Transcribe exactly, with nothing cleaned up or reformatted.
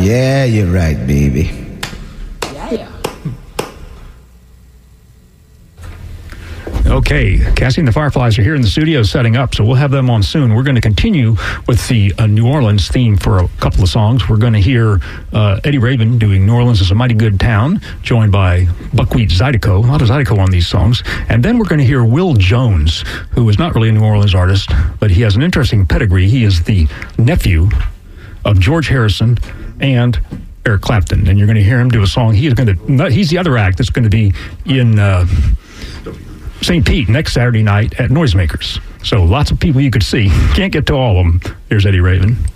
Yeah, you're right, baby. Yeah. Okay, Cassie and the Fireflies are here in the studio setting up, so we'll have them on soon. We're going to continue with the uh, New Orleans theme for a couple of songs. We're going to hear uh, Eddie Raven doing New Orleans is a Mighty Good Town, joined by Buckwheat Zydeco, a lot of Zydeco on these songs. And then we're going to hear Will Jones, who is not really a New Orleans artist, but he has an interesting pedigree. He is the nephew of George Harrison and Eric Clapton, and you're going to hear him do a song. He is going to, he's the other act that's going to be in Uh, Saint Pete next Saturday night at Noisemakers. So lots of people you could see. Can't get to all of them. Here's Eddie Raven.